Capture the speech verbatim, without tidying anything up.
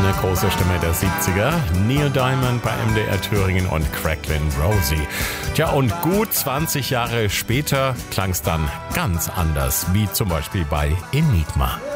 eine große Stimme der siebziger. Neil Diamond bei M D R Thüringen und Cracklin Rosie. Tja, und gut zwanzig Jahre später klang es dann ganz anders, wie zum Beispiel bei Enigma.